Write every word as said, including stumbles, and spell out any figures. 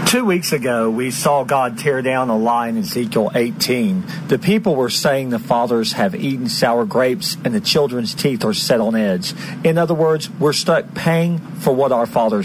Two weeks ago, we saw God tear down a lie in Ezekiel eighteen. The people were saying the fathers have eaten sour grapes and the children's teeth are set on edge. In other words, we're stuck paying for what our fathers